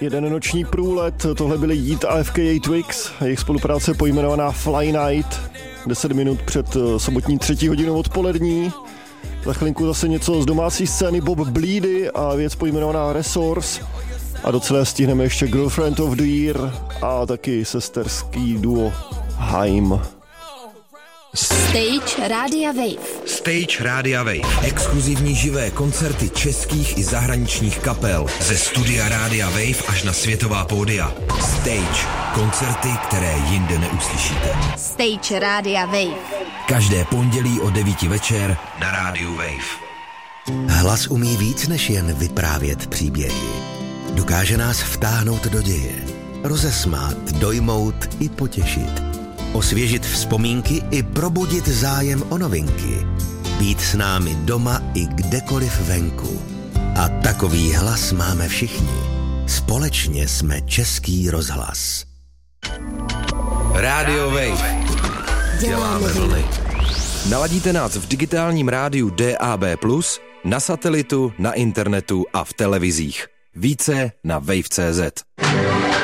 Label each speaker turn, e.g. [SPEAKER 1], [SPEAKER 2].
[SPEAKER 1] Jeden noční průlet, tohle byly Yeat a FKA Twigs, jejich spolupráce pojmenovaná Fly Night, 10 minut před sobotní 3. hodinou odpolední. Za chvilinku zase něco z domácí scény Bob Bleedy a věc pojmenovaná Resource. A docela stihneme ještě Girlfriend of the Year a taky sesterský duo Haim.
[SPEAKER 2] Stage Rádia Wave.
[SPEAKER 3] Stage Rádia Wave. Exkluzivní živé koncerty českých i zahraničních kapel. Ze studia Rádia Wave až na světová pódia. Stage. Koncerty, které jinde neuslyšíte.
[SPEAKER 2] Stage Rádia Wave.
[SPEAKER 3] Každé pondělí o 9 večer na Rádiu Wave.
[SPEAKER 4] Hlas umí víc než jen vyprávět příběhy. Dokáže nás vtáhnout do děje, rozesmát, dojmout i potěšit. Osvěžit vzpomínky i probudit zájem o novinky. Být s námi doma i kdekoliv venku. A takový hlas máme všichni. Společně jsme Český rozhlas.
[SPEAKER 3] Rádio Wave. Děláme vlny. Naladíte nás v digitálním rádiu DAB+, na satelitu, na internetu a v televizích. Více na wave.cz.